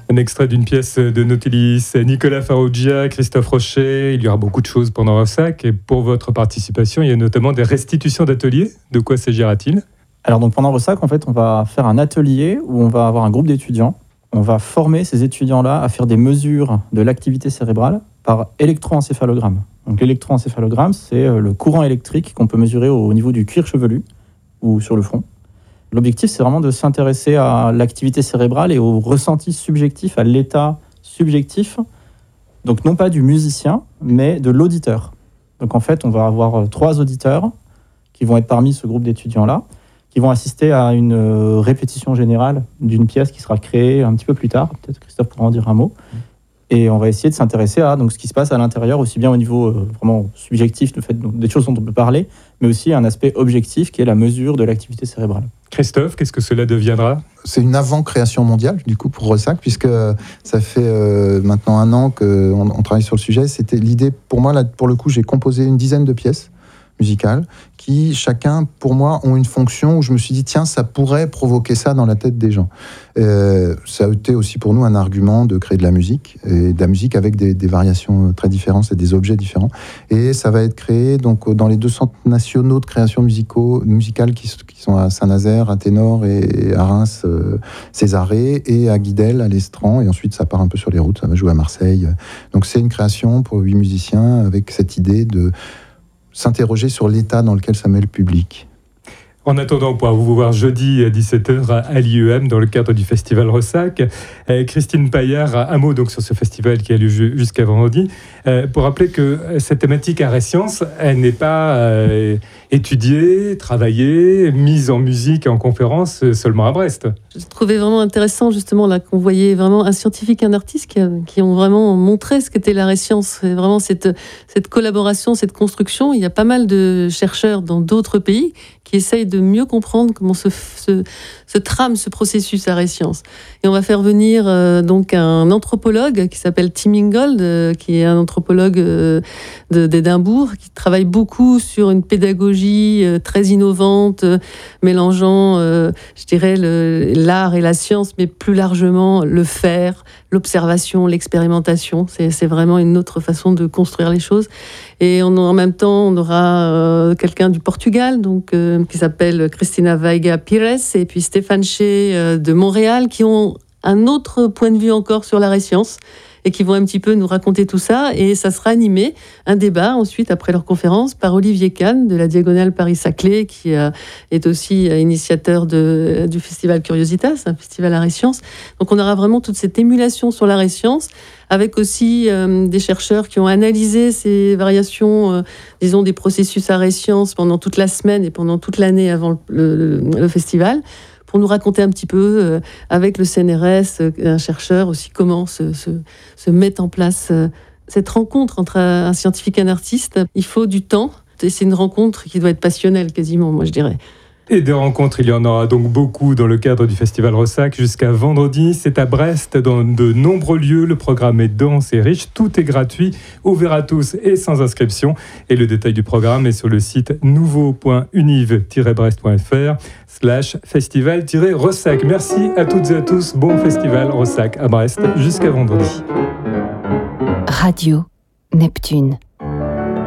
Un extrait d'une pièce de Nautilus, Nicolas Farrugia, Christophe Rocher. Il y aura beaucoup de choses pendant Ressac. Et pour votre participation, il y a notamment des restitutions d'ateliers. De quoi s'agira-t-il ? Alors donc pendant Ressac, en fait, on va faire un atelier où on va avoir un groupe d'étudiants. On va former ces étudiants-là à faire des mesures de l'activité cérébrale par électroencéphalogramme. Donc l'électroencéphalogramme, c'est le courant électrique qu'on peut mesurer au niveau du cuir chevelu ou sur le front. L'objectif, c'est vraiment de s'intéresser à l'activité cérébrale et au ressenti subjectif, à l'état subjectif, donc non pas du musicien, mais de l'auditeur. Donc en fait, on va avoir 3 auditeurs qui vont être parmi ce groupe d'étudiants-là, qui vont assister à une répétition générale d'une pièce qui sera créée un petit peu plus tard. Peut-être Christophe pourra en dire un mot. Et on va essayer de s'intéresser à donc, ce qui se passe à l'intérieur, aussi bien au niveau vraiment subjectif, le fait des choses dont on peut parler, mais aussi un aspect objectif qui est la mesure de l'activité cérébrale. Christophe, qu'est-ce que cela deviendra ? C'est une avant-création mondiale, du coup, pour Ressac, puisque ça fait maintenant 1 an qu'on travaille sur le sujet. C'était l'idée, pour moi, là, pour le coup, j'ai composé une dizaine de pièces musicales qui, chacun, pour moi, ont une fonction où je me suis dit, tiens, ça pourrait provoquer ça dans la tête des gens. Ça a été aussi pour nous un argument de créer de la musique, et de la musique avec des variations très différentes et des objets différents. Et ça va être créé donc, dans les 2 centres nationaux de création musicale qui sont à Saint-Nazaire, à Ténor et à Reims, Césarée, et à Guidel, à l'Estran. Et ensuite, ça part un peu sur les routes, ça va jouer à Marseille. Donc c'est une création pour 8 musiciens avec cette idée de s'interroger sur l'état dans lequel ça met le public. En attendant, on pourra vous voir jeudi à 17h à l'IEM dans le cadre du festival Ressac. Christine Paillard, un mot donc sur ce festival qui a lieu jusqu'à vendredi. Pour rappeler que cette thématique Arts et Sciences, elle n'est pas étudiée, travaillée, mise en musique et en conférence seulement à Brest. Je trouvais vraiment intéressant justement là qu'on voyait vraiment un scientifique et un artiste qui ont vraiment montré ce qu'était l'art et sciences. Et vraiment cette collaboration, cette construction. Il y a pas mal de chercheurs dans d'autres pays qui essayent de mieux comprendre comment se trame ce processus art et sciences. Et on va faire venir donc un anthropologue qui s'appelle Tim Ingold, qui est un anthropologue d'Édimbourg, qui travaille beaucoup sur une pédagogie très innovante, mélangeant, je dirais, l'art et la science, mais plus largement le faire, l'observation, l'expérimentation. C'est vraiment une autre façon de construire les choses. Et en même temps, on aura quelqu'un du Portugal, donc, qui s'appelle Cristina Veiga Pires, et puis Stéphane Shea de Montréal, qui ont un autre point de vue encore sur l'art et sciences, et qui vont un petit peu nous raconter tout ça. Et ça sera animé, un débat, ensuite, après leur conférence, par Olivier Kahn, de la Diagonale Paris-Saclay, qui est aussi initiateur du festival Curiositas, un festival art et sciences. Donc on aura vraiment toute cette émulation sur l'art et sciences, avec aussi des chercheurs qui ont analysé ces variations, disons, des processus art et sciences pendant toute la semaine et pendant toute l'année avant le festival, pour nous raconter un petit peu, avec le CNRS, un chercheur aussi, comment se met en place cette rencontre entre un scientifique et un artiste. Il faut du temps, et c'est une rencontre qui doit être passionnelle quasiment, moi je dirais. Et des rencontres, il y en aura donc beaucoup dans le cadre du Festival Ressac jusqu'à vendredi. C'est à Brest, dans de nombreux lieux. Le programme est dense et riche. Tout est gratuit, ouvert à tous et sans inscription. Et le détail du programme est sur le site nouveau.univ-brest.fr/festival-Ressac. Merci à toutes et à tous. Bon Festival Ressac à Brest jusqu'à vendredi. Radio Neptune.